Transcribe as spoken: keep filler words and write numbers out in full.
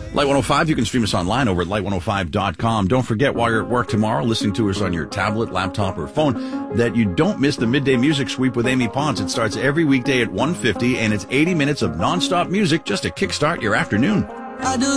Light one oh five, you can stream us online over at light one oh five dot com. Don't forget, while you're at work tomorrow, listening to us on your tablet, laptop, or phone, that you don't miss the Midday Music Sweep with Amy Pons. It starts every weekday at one fifty, and it's eighty minutes of nonstop music just to kickstart your afternoon. I do